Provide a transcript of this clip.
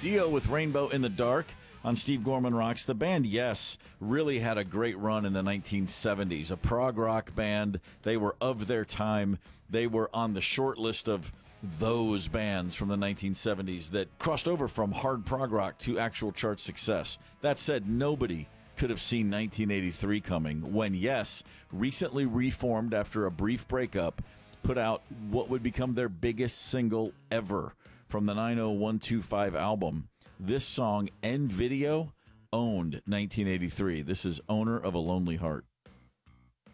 Dio with Rainbow in the Dark on Steve Gorman Rocks. The band, yes, really had a great run in the 1970s. A prog rock band. They were of their time. They were on the short list of those bands from the 1970s that crossed over from hard prog rock to actual chart success. That said, nobody could have seen 1983 coming when, yes, recently reformed after a brief breakup, put out what would become their biggest single ever from the 90125 album. This song and video owned 1983. This is Owner of a Lonely Heart.